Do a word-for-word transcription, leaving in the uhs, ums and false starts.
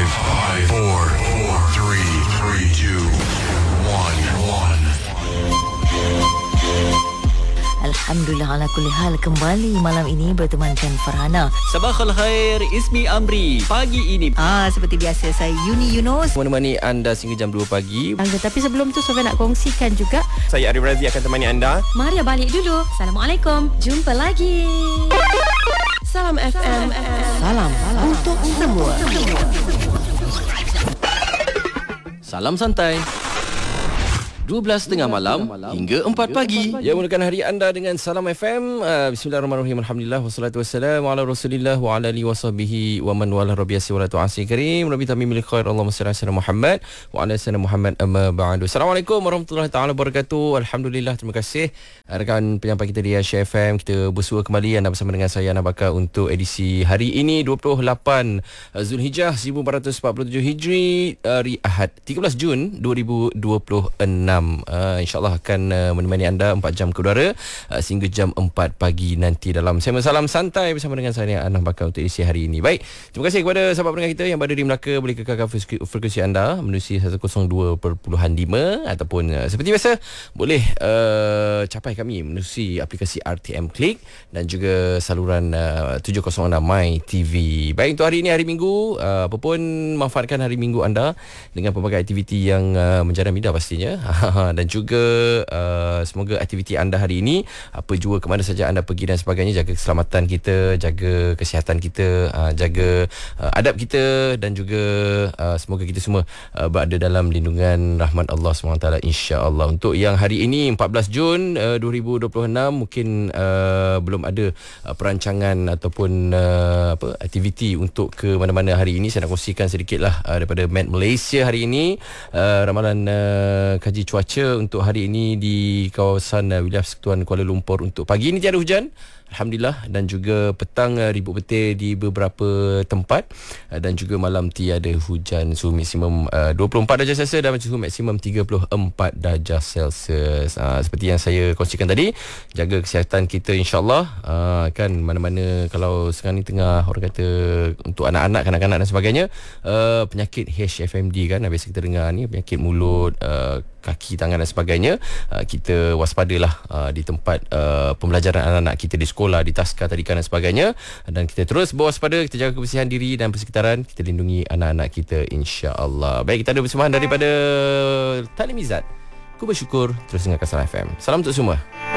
five, four, four, three, three, two, one, one. Alhamdulillah ala kulli hal, kembali malam ini bertemankan Farhana. Sabahul khair, Ismi Amri. Pagi ini Ah seperti biasa, saya Yuni Yunus menemani anda sehingga jam dua pagi. Tapi sebelum tu Sofia nak kongsikan juga. Saya Arif Razi akan temani anda. Maria balik dulu. Assalamualaikum. Jumpa lagi. Salam F M. Salam, salam untuk semua. Salam santai. dua belas tengah malam hingga empat pagi. Ya, mulakan hari anda dengan Salam F M. uh, Bismillahirrahmanirrahim. Alhamdulillah wassalatu wassalamu ala Rasulillah wa ala alihi wasahbihi wa man wala rabbi wa la tu'asi karim. Rabbi tamimil khair. Allahumma salli ala Muhammad wa ala sayyidina Muhammad, amma ba'du. Assalamualaikum warahmatullahi taala wabarakatuh. Alhamdulillah, terima kasih rekan penyampai kita di Asia F M. Kita bersua kembali anda bersama dengan saya Ana Bakar untuk edisi hari ini dua puluh lapan Zulhijjah seribu empat ratus empat puluh tujuh Hijri, hari Ahad tiga belas Jun dua ribu dua puluh enam. Uh, InsyaAllah akan uh, menemani anda empat jam ke udara uh, sehingga jam empat pagi nanti dalam Sema Salam Santai bersama dengan saya Ana Bakar untuk edisi hari ini. Baik, terima kasih kepada sahabat pendengar kita yang berada di Melaka. Boleh kekalkan frekuensi anda menerusi seratus dua perpuluhan lima ataupun uh, seperti biasa boleh uh, capai kami menerusi aplikasi R T M Click dan juga saluran uh, tujuh kosong enam My T V. Baik, untuk hari ini hari Minggu, uh, apa pun manfaatkan hari Minggu anda dengan pelbagai aktiviti yang uh, menjana minda pastinya. Dan juga uh, semoga aktiviti anda hari ini, apa jua ke mana saja anda pergi dan sebagainya, jaga keselamatan kita, jaga kesihatan kita, uh, jaga uh, adab kita dan juga uh, semoga kita semua uh, berada dalam lindungan rahmat Allah subhanahu wa taala, insya-Allah. Untuk yang hari ini empat belas Jun uh, dua ribu dua puluh enam, mungkin uh, belum ada uh, perancangan ataupun uh, apa aktiviti untuk ke mana-mana hari ini. Saya nak kongsikan sedikitlah uh, daripada Met Malaysia hari ini. uh, ramalan uh, kaji cuaca untuk hari ini di kawasan uh, wilayah Persekutuan Kuala Lumpur untuk pagi ini tiada hujan, alhamdulillah, dan juga petang uh, ribut petir di beberapa tempat, uh, dan juga malam tiada hujan. Suhu maksimum uh, dua puluh empat darjah Celsius dan suhu maksimum tiga puluh empat darjah Celsius. Uh, seperti yang saya kongsikan tadi, jaga kesihatan kita, insya-Allah. Uh, kan mana-mana kalau sekarang ni tengah orang kata untuk anak-anak, kanak-kanak dan sebagainya, uh, penyakit H F M D kan biasa kita dengar ni, penyakit mulut, uh, kaki, tangan dan sebagainya. Uh, kita waspadalah uh, di tempat uh, pembelajaran anak-anak kita di sekolah, di taska, tadikan dan sebagainya, dan kita terus berwaspada, kita jaga kebersihan diri dan persekitaran, kita lindungi anak-anak kita, insya-Allah. Baik, kita ada persembahan daripada Talim Izzat. Ku bersyukur, terus dengarkan Salam F M. Salam untuk semua.